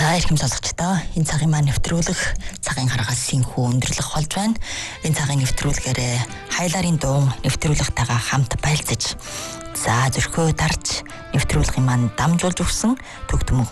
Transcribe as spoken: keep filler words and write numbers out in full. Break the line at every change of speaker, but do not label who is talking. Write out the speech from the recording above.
За эрхэм сонсогчдоо энэ цагийн маань нэвтрүүлэг цагийн харгаас синхүү өндөрлөх болж байна. Энэ цагийн нэвтрүүлгээр хайлаарын дуун нэвтрүүлэгтэйгээ хамт байлзаж за зөрхөө дарж нэвтрүүлгийн маань дамжуулж өгсөн төгтмөн